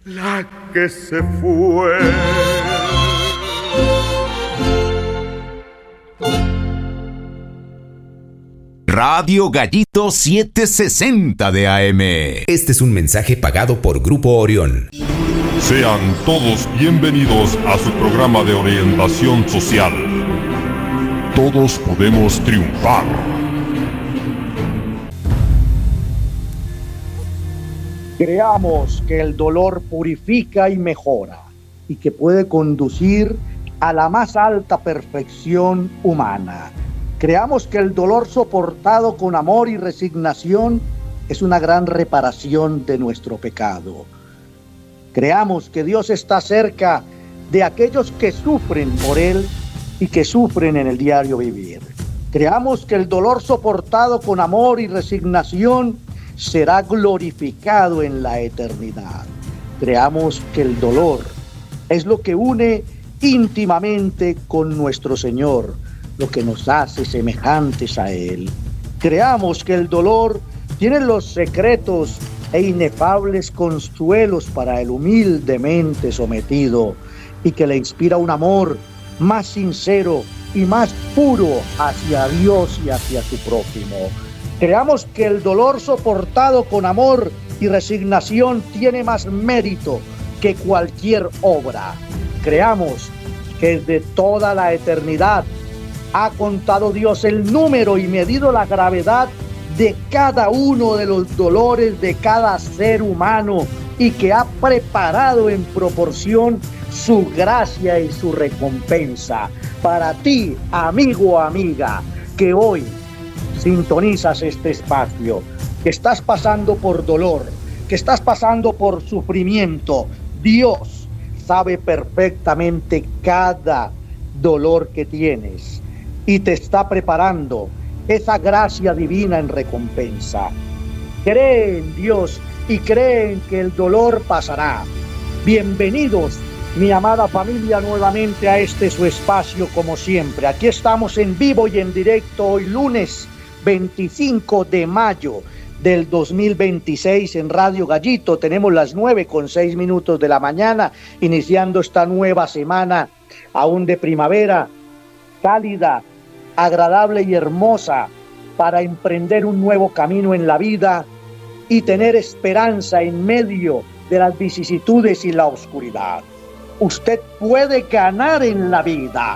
la que se fue. Radio Gallito 760 de AM. Este es un mensaje pagado por Grupo Orión. Sean todos bienvenidos a su programa de orientación social. Todos podemos triunfar. Creamos que el dolor purifica y mejora y que puede conducir a la más alta perfección humana. Creamos que el dolor soportado con amor y resignación es una gran reparación de nuestro pecado. Creamos que Dios está cerca de aquellos que sufren por Él y que sufren en el diario vivir. Creamos que el dolor soportado con amor y resignación será glorificado en la eternidad. Creamos que el dolor es lo que une íntimamente con nuestro Señor, lo que nos hace semejantes a Él. Creamos que el dolor tiene los secretos e inefables consuelos para el humildemente sometido y que le inspira un amor más sincero y más puro hacia Dios y hacia su prójimo. Creamos que el dolor soportado con amor y resignación tiene más mérito que cualquier obra. Creamos que desde toda la eternidad ha contado Dios el número y medido la gravedad de cada uno de los dolores de cada ser humano y que ha preparado en proporción su gracia y su recompensa. Para ti, amigo o amiga, que hoy sintonizas este espacio, que estás pasando por dolor, que estás pasando por sufrimiento, Dios sabe perfectamente cada dolor que tienes y te está preparando esa gracia divina en recompensa. Cree en Dios y cree en que el dolor pasará. Bienvenidos, mi amada familia, nuevamente a este su espacio como siempre. Aquí estamos en vivo y en directo hoy lunes 25 de mayo del 2026 en Radio Gallito. Tenemos las 9:06 de la mañana, iniciando esta nueva semana aún de primavera, cálida, agradable y hermosa, para emprender un nuevo camino en la vida y tener esperanza en medio de las vicisitudes y la oscuridad. Usted puede ganar en la vida,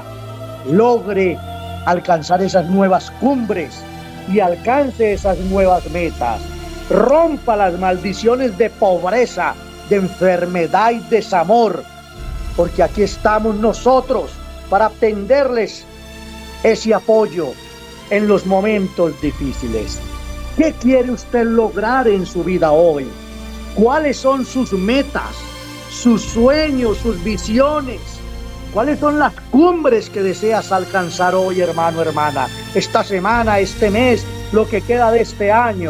logre alcanzar esas nuevas cumbres y alcance esas nuevas metas, rompa las maldiciones de pobreza, de enfermedad y desamor, porque aquí estamos nosotros para tenderles ese apoyo en los momentos difíciles. ¿Qué quiere usted lograr en su vida hoy? ¿Cuáles son sus metas, sus sueños, sus visiones? ¿Cuáles son las cumbres que deseas alcanzar hoy, hermano, hermana? Esta semana, este mes, lo que queda de este año.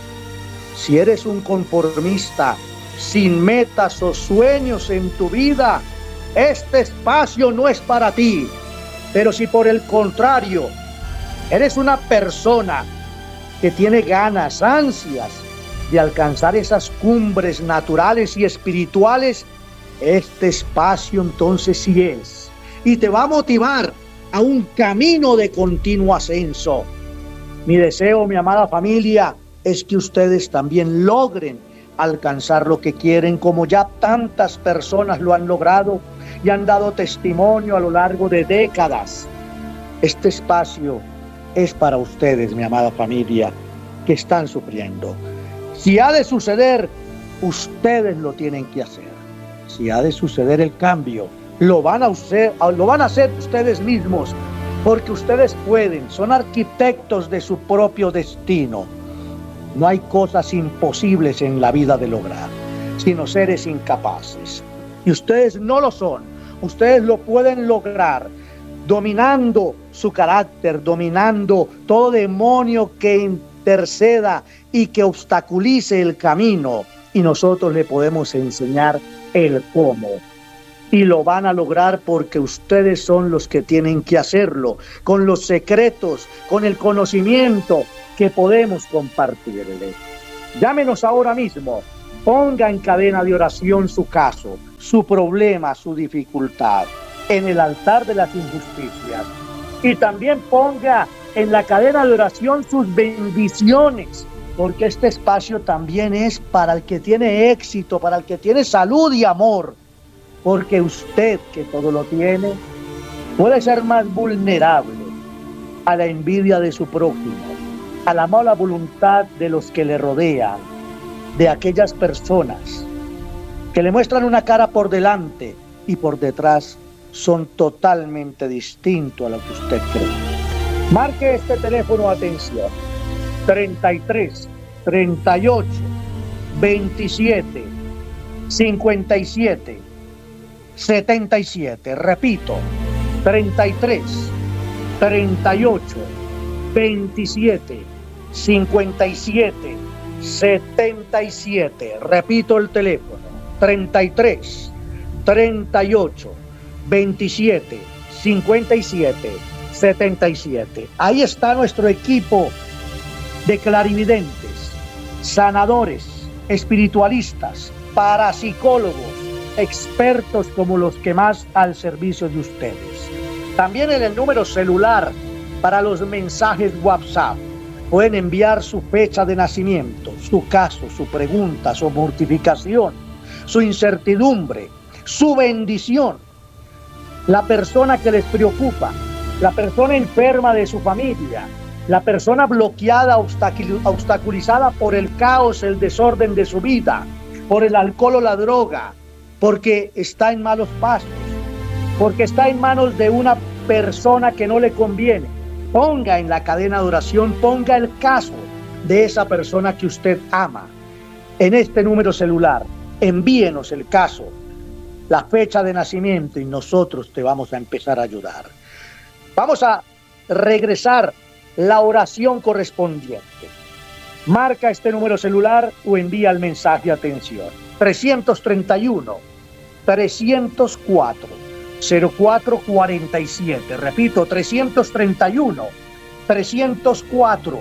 Si eres un conformista, sin metas o sueños en tu vida, este espacio no es para ti. Pero si por el contrario, eres una persona que tiene ganas, ansias de alcanzar esas cumbres naturales y espirituales, este espacio entonces sí es. Y te va a motivar a un camino de continuo ascenso. Mi deseo, mi amada familia, es que ustedes también logren alcanzar lo que quieren, como ya tantas personas lo han logrado y han dado testimonio a lo largo de décadas. Este espacio es para ustedes, mi amada familia, que están sufriendo. Si ha de suceder, ustedes lo tienen que hacer. Si ha de suceder el cambio, lo van a hacer ustedes mismos, porque ustedes pueden, son arquitectos de su propio destino. No hay cosas imposibles en la vida de lograr, sino seres incapaces. Y ustedes no lo son. Ustedes lo pueden lograr dominando su carácter, dominando todo demonio que interceda y que obstaculice el camino. Y nosotros le podemos enseñar el cómo. Y lo van a lograr porque ustedes son los que tienen que hacerlo, con los secretos, con el conocimiento que podemos compartirles. Llámenos ahora mismo Ponga en cadena de oración su caso, su problema, su dificultad, en el altar de las injusticias. Y también ponga en la cadena de oración sus bendiciones, porque este espacio también es para el que tiene éxito, para el que tiene salud y amor, porque usted, que todo lo tiene, puede ser más vulnerable a la envidia de su prójimo, a la mala voluntad de los que le rodean, de aquellas personas que le muestran una cara por delante y por detrás son totalmente distintos a lo que usted cree. Marque este teléfono, atención, 33 38 27 57 77. Repito, 33 38 27 57 77. Repito el teléfono, 33 38 27 57 77. Ahí está nuestro equipo de clarividentes, sanadores, espiritualistas, parapsicólogos, expertos como los que más al servicio de ustedes. También en el número celular para los mensajes WhatsApp pueden enviar su fecha de nacimiento, su caso, su pregunta, su mortificación, su incertidumbre, su bendición, la persona que les preocupa, la persona enferma de su familia, la persona bloqueada, obstaculizada por el caos, el desorden de su vida, por el alcohol o la droga, porque está en malos pasos, porque está en manos de una persona que no le conviene. Ponga en la cadena de oración, ponga el caso de esa persona que usted ama. En este número celular, envíenos el caso, la fecha de nacimiento y nosotros te vamos a empezar a ayudar. Vamos a regresar la oración correspondiente. Marca este número celular o envía el mensaje, atención, 331 304 0447. Repito, 331 304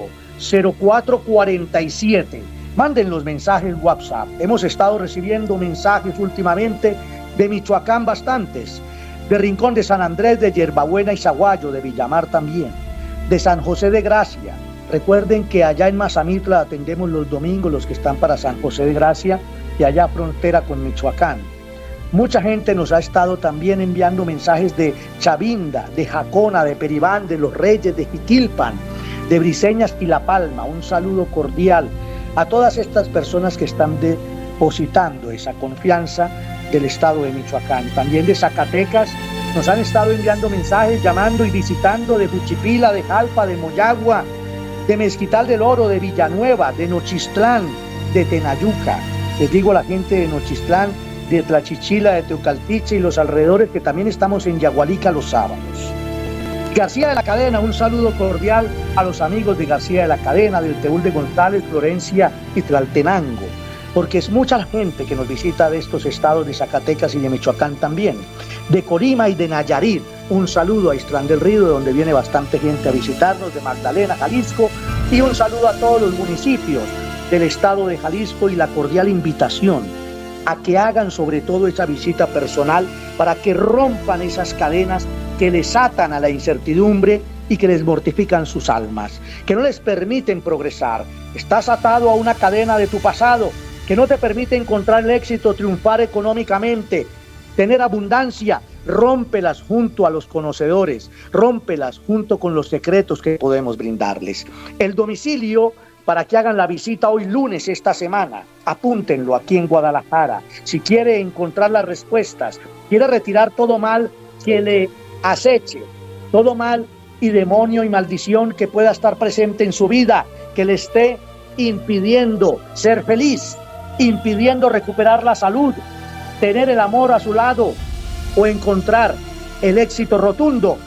0447. Manden los mensajes WhatsApp. Hemos estado recibiendo mensajes últimamente de Michoacán, bastantes, de Rincón de San Andrés, de Yerbabuena y Zaguayo, de Villamar también, de San José de Gracia. Recuerden que allá en Mazamitla atendemos los domingos los que están para San José de Gracia y allá frontera con Michoacán. Mucha gente nos ha estado también enviando mensajes de Chavinda, de Jacona, de Peribán, de Los Reyes, de Jiquilpan, de Briseñas y La Palma. Un saludo cordial a todas estas personas que están depositando esa confianza del estado de Michoacán. También de Zacatecas nos han estado enviando mensajes, llamando y visitando, de Juchipila, de Jalpa, de Moyagua, de Mezquital del Oro, de Villanueva, de Nochistlán, de Tenayuca. Les digo a la gente de Nochistlán, de Tlachichila, de Teocaltiche y los alrededores, que también estamos en Yagualica los sábados. García de la Cadena, un saludo cordial a los amigos de García de la Cadena, del Teúl de González, Florencia y Tlaltenango, porque es mucha la gente que nos visita de estos estados de Zacatecas y de Michoacán también. De Colima y de Nayarit, un saludo a Istrán del Río, de donde viene bastante gente a visitarnos, de Magdalena, Jalisco, y un saludo a todos los municipios del estado de Jalisco y la cordial invitación a que hagan sobre todo esa visita personal para que rompan esas cadenas que les atan a la incertidumbre y que les mortifican sus almas, que no les permiten progresar. Estás atado a una cadena de tu pasado que no te permite encontrar el éxito, triunfar económicamente, tener abundancia. Rómpelas junto a los conocedores, rómpelas junto con los secretos que podemos brindarles. El domicilio para que hagan la visita hoy lunes esta semana, apúntenlo aquí en Guadalajara. Si quiere encontrar las respuestas, quiere retirar todo mal que le aceche, todo mal y demonio y maldición que pueda estar presente en su vida, que le esté impidiendo ser feliz, impidiendo recuperar la salud, tener el amor a su lado o encontrar el éxito rotundo,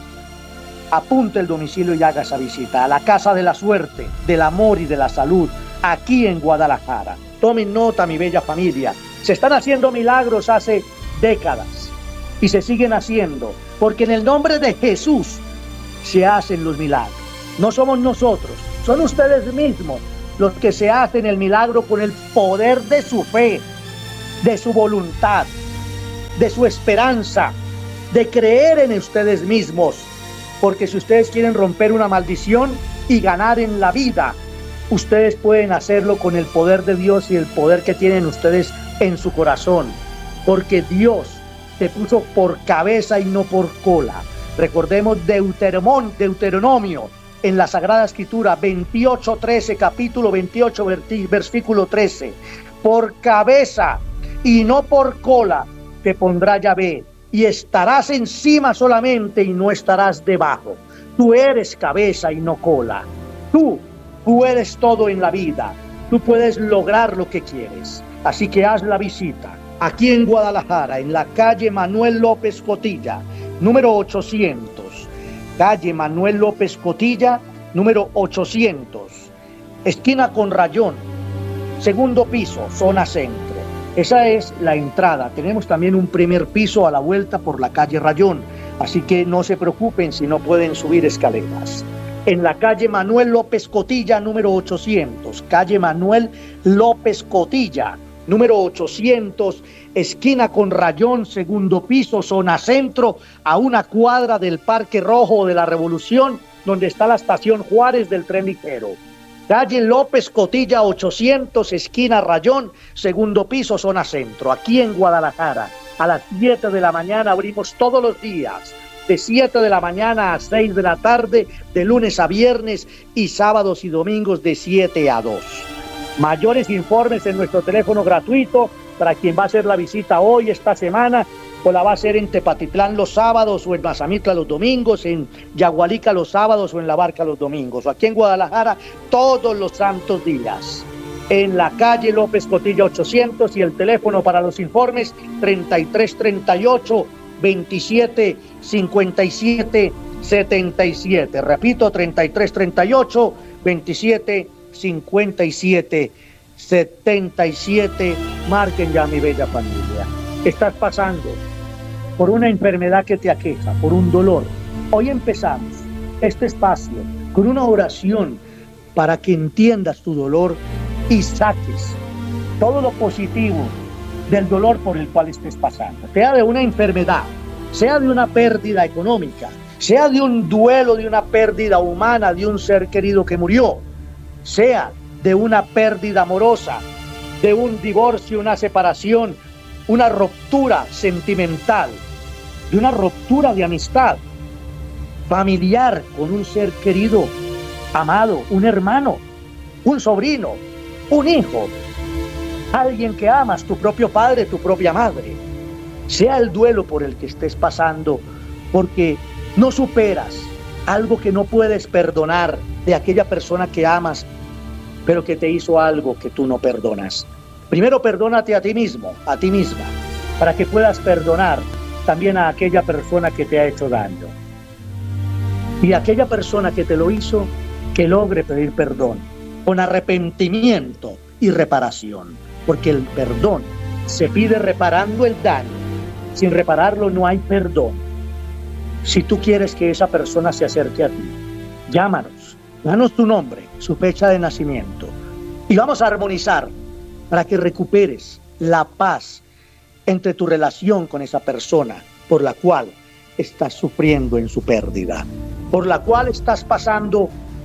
apunte el domicilio y haga esa visita a la Casa de la Suerte, del Amor y de la Salud, aquí en Guadalajara. Tomen nota, mi bella familia. Se están haciendo milagros hace décadas y se siguen haciendo, porque en el nombre de Jesús se hacen los milagros. No somos nosotros, son ustedes mismos los que se hacen el milagro con el poder de su fe, de su voluntad, de su esperanza, de creer en ustedes mismos. Porque si ustedes quieren romper una maldición y ganar en la vida, ustedes pueden hacerlo con el poder de Dios y el poder que tienen ustedes en su corazón. Porque Dios te puso por cabeza y no por cola. Recordemos Deuteronomio en la Sagrada Escritura 28:13, capítulo 28, versículo 13. Por cabeza y no por cola te pondrá Yahvé, y estarás encima solamente y no estarás debajo. Tú eres cabeza y no cola. Tú eres todo en la vida. Tú puedes lograr lo que quieres. Así que haz la visita aquí en Guadalajara, en la calle Manuel López Cotilla, número 800. Calle Manuel López Cotilla, número 800. Esquina con Rayón, segundo piso, zona centro. Esa es la entrada. Tenemos también un primer piso a la vuelta por la calle Rayón. Así que no se preocupen si no pueden subir escaleras. En la calle Manuel López Cotilla, número 800. Calle Manuel López Cotilla, número 800. Esquina con Rayón, segundo piso, zona centro, a una cuadra del Parque Rojo de la Revolución, donde está la estación Juárez del tren ligero. Calle López Cotilla 800, esquina Rayón, segundo piso, zona centro, aquí en Guadalajara. A las 7 de la mañana abrimos todos los días, de 7 de la mañana a 6 de la tarde, de lunes a viernes, y sábados y domingos de 7 a 2. Mayores informes en nuestro teléfono gratuito para quien va a hacer la visita hoy, esta semana, o la va a hacer en Tepatitlán los sábados, o en Mazamitla los domingos, en Yagualica los sábados, o en La Barca los domingos, o aquí en Guadalajara todos los santos días. En la calle López Cotilla 800, y el teléfono para los informes 3338 27 57 77. Repito, 3338 27 57 77. Marquen ya, mi bella familia. Estás pasando por una enfermedad que te aqueja, por un dolor. Hoy empezamos este espacio con una oración para que entiendas tu dolor y saques todo lo positivo del dolor por el cual estés pasando. Sea de una enfermedad, sea de una pérdida económica, sea de un duelo, de una pérdida humana, de un ser querido que murió, sea de una pérdida amorosa, de un divorcio, una separación, una ruptura sentimental, de una ruptura de amistad familiar con un ser querido, amado, un hermano, un sobrino, un hijo, alguien que amas, tu propio padre, tu propia madre. Sea el duelo por el que estés pasando, porque no superas algo que no puedes perdonar de aquella persona que amas, pero que te hizo algo que tú no perdonas. Primero perdónate a ti mismo, a ti misma, para que puedas perdonar también a aquella persona que te ha hecho daño. Y aquella persona que te lo hizo, que logre pedir perdón, con arrepentimiento y reparación, porque el perdón se pide reparando el daño. Sin repararlo no hay perdón. Si tú quieres que esa persona se acerque a ti, llámanos, danos tu nombre, su fecha de nacimiento, y vamos a armonizar para que recuperes la paz entre tu relación con esa persona por la cual estás sufriendo en su pérdida, por la cual estás pasando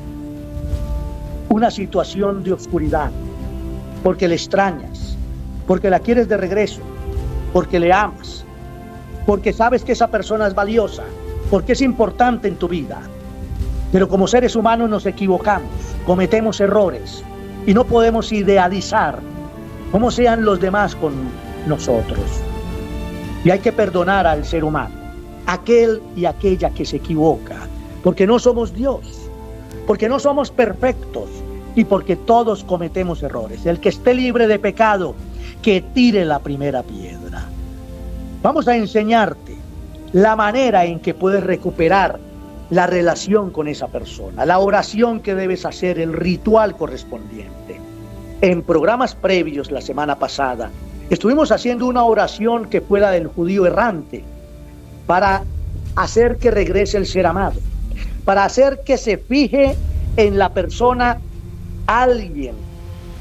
una situación de oscuridad, porque le extrañas, porque la quieres de regreso, porque le amas, porque sabes que esa persona es valiosa, porque es importante en tu vida. Pero como seres humanos nos equivocamos, cometemos errores y no podemos idealizar cómo sean los demás con nosotros. Y hay que perdonar al ser humano, aquel y aquella que se equivoca, porque no somos Dios, porque no somos perfectos y porque todos cometemos errores. El que esté libre de pecado, que tire la primera piedra. Vamos a enseñarte la manera en que puedes recuperar la relación con esa persona, la oración que debes hacer, el ritual correspondiente. En programas previos la semana pasada estuvimos haciendo una oración que fue la del judío errante, para hacer que regrese el ser amado, para hacer que se fije en la persona alguien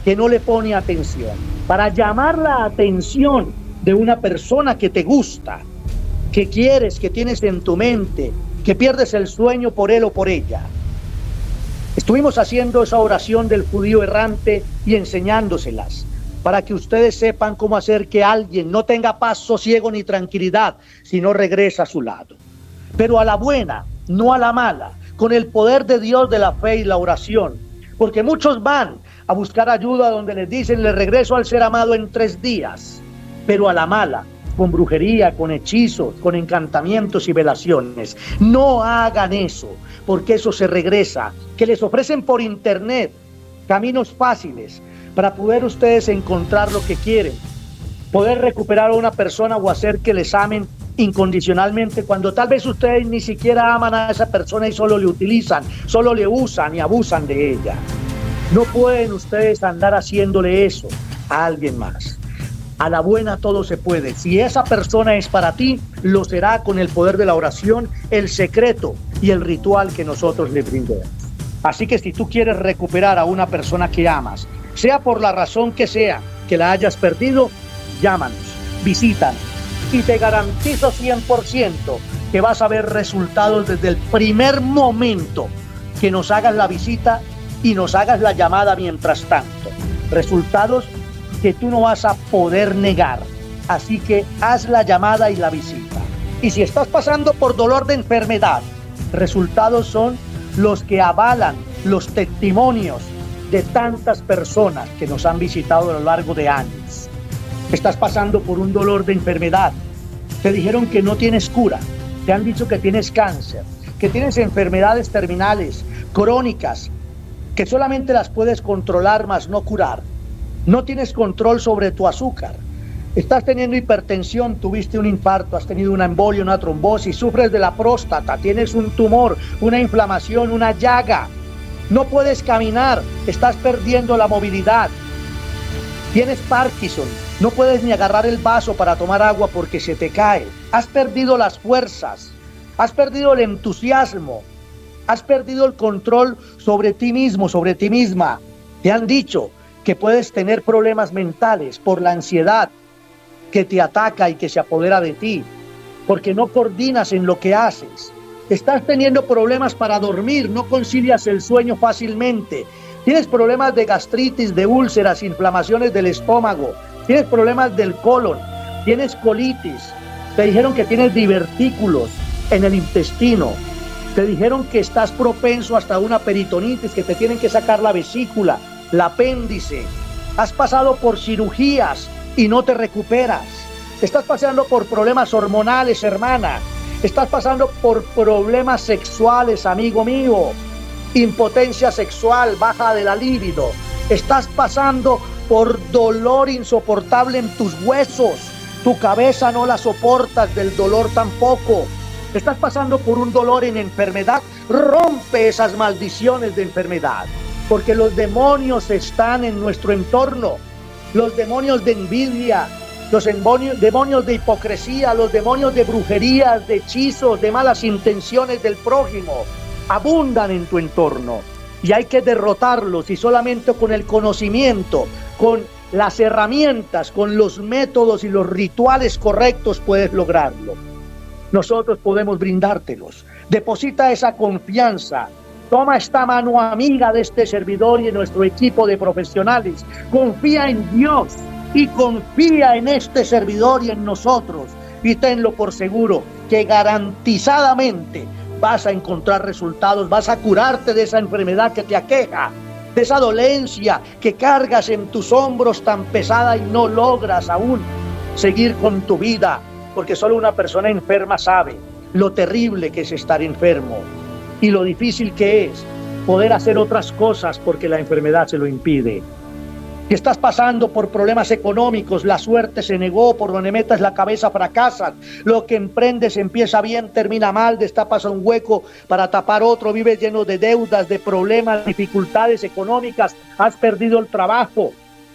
que no le pone atención, para llamar la atención de una persona que te gusta, que quieres, que tienes en tu mente, que pierdes el sueño por él o por ella. Estuvimos haciendo esa oración del judío errante y enseñándoselas para que ustedes sepan cómo hacer que alguien no tenga paz, sosiego ni tranquilidad si no regresa a su lado. Pero a la buena, no a la mala, con el poder de Dios de la fe y la oración. Porque muchos van a buscar ayuda donde les dicen, le regreso al ser amado en 3 días. Pero a la mala, con brujería, con hechizos, con encantamientos y velaciones. No hagan eso, porque eso se regresa. Que les ofrecen por internet caminos fáciles para poder ustedes encontrar lo que quieren. Poder recuperar a una persona o hacer que les amen incondicionalmente cuando tal vez ustedes ni siquiera aman a esa persona y solo le utilizan, solo le usan y abusan de ella. No pueden ustedes andar haciéndole eso a alguien más. A la buena todo se puede. Si esa persona es para ti, lo será con el poder de la oración, el secreto y el ritual que nosotros le brindemos. Así que si tú quieres recuperar a una persona que amas, sea por la razón que sea que la hayas perdido, llámanos, visítanos y te garantizo 100% que vas a ver resultados desde el primer momento que nos hagas la visita y nos hagas la llamada mientras tanto. Resultados que tú no vas a poder negar. Así que haz la llamada y la visita. Y si estás pasando por dolor de enfermedad, resultados son los que avalan los testimonios de tantas personas que nos han visitado a lo largo de años. Estás pasando por un dolor de enfermedad. Te dijeron que no tienes cura. Te han dicho que tienes cáncer, que tienes enfermedades terminales, crónicas, que solamente las puedes controlar, mas no curar. No tienes control sobre tu azúcar. Estás teniendo hipertensión, tuviste un infarto, has tenido una embolia, una trombosis, sufres de la próstata, tienes un tumor, una inflamación, una llaga. No puedes caminar, estás perdiendo la movilidad. Tienes Parkinson, no puedes ni agarrar el vaso para tomar agua porque se te cae. Has perdido las fuerzas, has perdido el entusiasmo, has perdido el control sobre ti mismo, sobre ti misma. Te han dicho que puedes tener problemas mentales por la ansiedad que te ataca y que se apodera de ti, porque no coordinas en lo que haces. Estás teniendo problemas para dormir, no concilias el sueño fácilmente. Tienes problemas de gastritis, de úlceras, inflamaciones del estómago. Tienes problemas del colon, tienes colitis. Te dijeron que tienes divertículos en el intestino. Te dijeron que estás propenso hasta una peritonitis, que te tienen que sacar la vesícula, el apéndice. Has pasado por cirugías y no te recuperas. Estás pasando por problemas hormonales, hermana. Estás pasando por problemas sexuales, amigo mío. Impotencia sexual, baja de la libido. Estás pasando por dolor insoportable en tus huesos. Tu cabeza no la soportas del dolor tampoco. Estás pasando por un dolor en enfermedad. Rompe esas maldiciones de enfermedad. Porque los demonios están en nuestro entorno. Los demonios de envidia, los demonios de hipocresía, los demonios de brujerías, de hechizos, de malas intenciones del prójimo, abundan en tu entorno. Y hay que derrotarlos, y solamente con el conocimiento, con las herramientas, con los métodos y los rituales correctos puedes lograrlo. Nosotros podemos brindártelos. Deposita esa confianza. Toma esta mano amiga de este servidor y en nuestro equipo de profesionales. Confía en Dios y confía en este servidor y en nosotros. Y tenlo por seguro que garantizadamente vas a encontrar resultados, vas a curarte de esa enfermedad que te aqueja, de esa dolencia que cargas en tus hombros tan pesada y no logras aún seguir con tu vida, porque solo una persona enferma sabe lo terrible que es estar enfermo y lo difícil que es poder hacer otras cosas porque la enfermedad se lo impide. Si estás pasando por problemas económicos, la suerte se negó, por donde metas la cabeza fracasas, lo que emprendes empieza bien, termina mal, destapas un hueco para tapar otro, vives lleno de deudas, de problemas, dificultades económicas, has perdido el trabajo,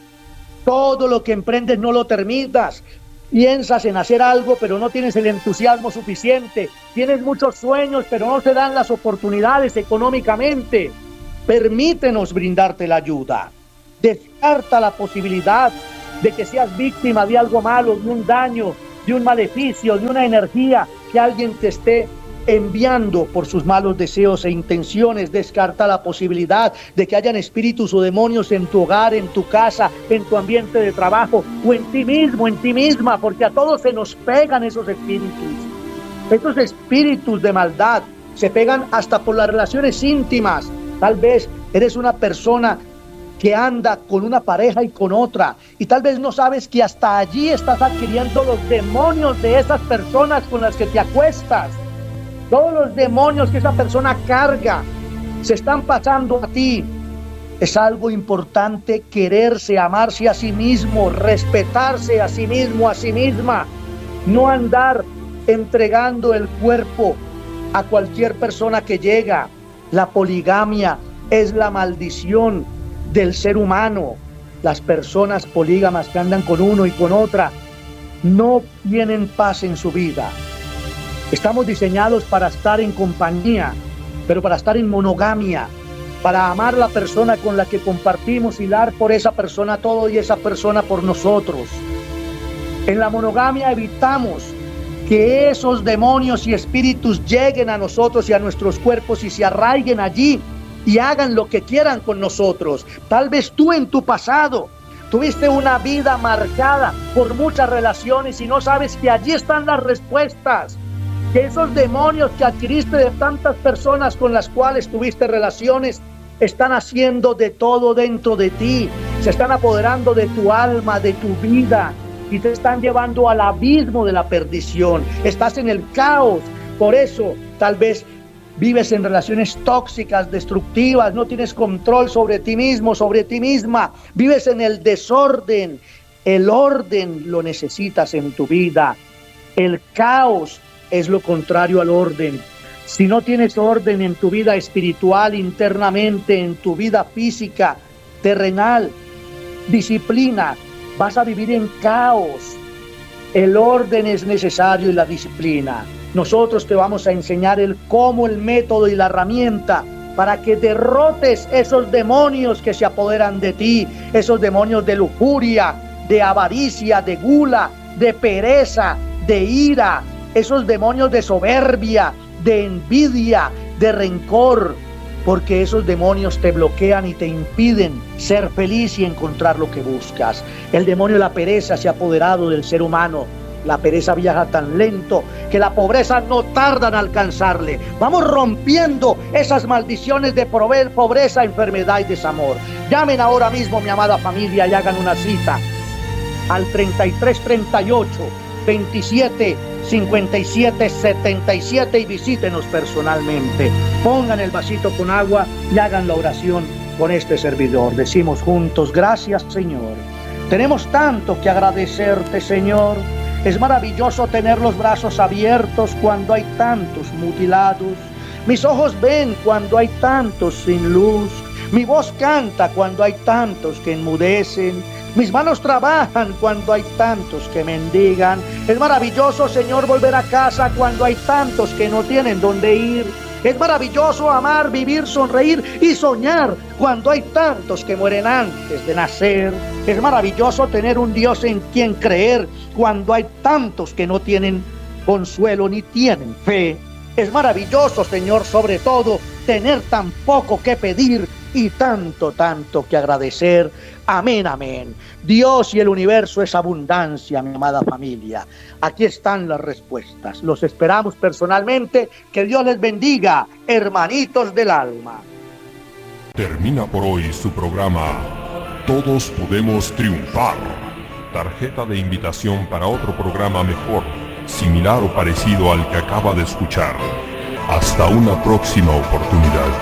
todo lo que emprendes no lo terminas, piensas en hacer algo pero no tienes el entusiasmo suficiente, tienes muchos sueños pero no se dan las oportunidades económicamente. Permítenos brindarte la ayuda. Descarta la posibilidad de que seas víctima de algo malo, de un daño, de un maleficio, de una energía que alguien te esté enviando por sus malos deseos e intenciones. Descarta la posibilidad de que hayan espíritus o demonios en tu hogar, en tu casa, en tu ambiente de trabajo o en ti mismo, en ti misma, porque a todos se nos pegan esos espíritus. Estos espíritus de maldad se pegan hasta por las relaciones íntimas. Tal vez eres una persona que anda con una pareja y con otra, y tal vez no sabes que hasta allí estás adquiriendo los demonios de esas personas con las que te acuestas. Todos los demonios que esa persona carga se están pasando a ti. Es algo importante quererse, amarse a sí mismo, respetarse a sí mismo, a sí misma. No andar entregando el cuerpo a cualquier persona que llega. La poligamia es la maldición del ser humano. Las personas polígamas que andan con uno y con otra no tienen paz en su vida. Estamos diseñados para estar en compañía, pero para estar en monogamia, para amar a la persona con la que compartimos y dar por esa persona todo y esa persona por nosotros. En la monogamia evitamos que esos demonios y espíritus lleguen a nosotros y a nuestros cuerpos y se arraiguen allí y hagan lo que quieran con nosotros. Tal vez tú en tu pasado tuviste una vida marcada por muchas relaciones y no sabes que allí están las respuestas. Que esos demonios que adquiriste de tantas personas con las cuales tuviste relaciones están haciendo de todo dentro de ti, se están apoderando de tu alma, de tu vida y te están llevando al abismo de la perdición. Estás en el caos, por eso tal vez vives en relaciones tóxicas, destructivas, no tienes control sobre ti mismo, sobre ti misma, vives en el desorden. El orden lo necesitas en tu vida, el caos es lo contrario al orden. Si no tienes orden en tu vida espiritual, internamente, en tu vida física, terrenal, disciplina, vas a vivir en caos. El orden es necesario y la disciplina. Nosotros te vamos a enseñar el cómo, el método y la herramienta para que derrotes esos demonios que se apoderan de ti, esos demonios de lujuria, de avaricia, de gula, de pereza, de ira, esos demonios de soberbia, de envidia, de rencor, porque esos demonios te bloquean y te impiden ser feliz y encontrar lo que buscas. El demonio de la pereza se ha apoderado del ser humano. La pereza viaja tan lento que la pobreza no tarda en alcanzarle. Vamos rompiendo esas maldiciones de pobreza, enfermedad y desamor. Llamen ahora mismo, mi amada familia, y hagan una cita al 3338 27 57 77 y visítenos personalmente. Pongan el vasito con agua y hagan la oración con este servidor. Decimos juntos: gracias, Señor. Tenemos tanto que agradecerte, Señor. Es maravilloso tener los brazos abiertos cuando hay tantos mutilados. Mis ojos ven cuando hay tantos sin luz. Mi voz canta cuando hay tantos que enmudecen. Mis manos trabajan cuando hay tantos que mendigan. Es maravilloso, Señor, volver a casa cuando hay tantos que no tienen dónde ir. Es maravilloso amar, vivir, sonreír y soñar cuando hay tantos que mueren antes de nacer. Es maravilloso tener un Dios en quien creer cuando hay tantos que no tienen consuelo ni tienen fe. Es maravilloso, Señor, sobre todo, tener tan poco que pedir y tanto que agradecer. Amén, amén. Dios y el universo es abundancia, mi amada familia. Aquí están las respuestas. Los esperamos personalmente. Que Dios les bendiga, hermanitos del alma. Termina por hoy su programa Todos Podemos Triunfar. Tarjeta de invitación para otro programa mejor, similar o parecido al que acaba de escuchar. Hasta una próxima oportunidad.